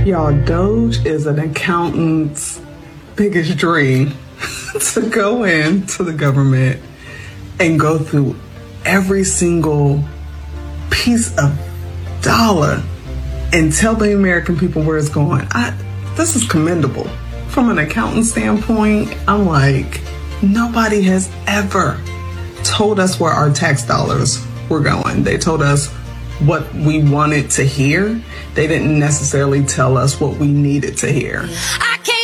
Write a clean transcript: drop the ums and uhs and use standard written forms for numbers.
Y'all, Doge is an accountant's biggest dream to go into the government and go through every single piece of dollar and tell the American people where it's going. This is commendable. From an accountant standpoint, I'm like, nobody has ever told us where our tax dollars were going. They told us what we wanted to hear. They didn't necessarily tell us what we needed to hear. I can't